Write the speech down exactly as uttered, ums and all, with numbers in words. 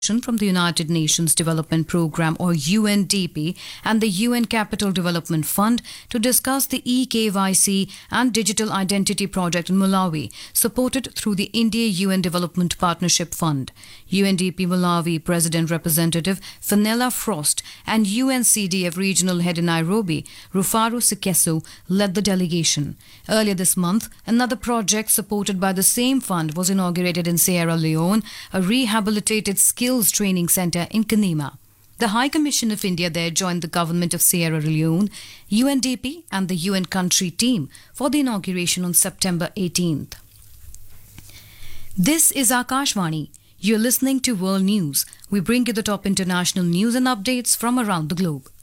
from the United Nations Development Programme or U N D P and the U N Capital Development Fund to discuss the e K Y C and Digital Identity project in Malawi, supported through the India-U N Development Partnership Fund. U N D P Malawi President Representative Fenella Frost and U N C D F Regional Head in Nairobi, Rufaro Sikeso, led the delegation. Earlier this month, another project supported by the same fund was inaugurated in Sierra Leone, a rehabilitated skills training centre in Kanima. The High Commission of India there joined the government of Sierra Leone, U N D P and the U N country team for the inauguration on September eighteenth. This is Akashvani. You're listening to World News. We bring you the top international news and updates from around the globe.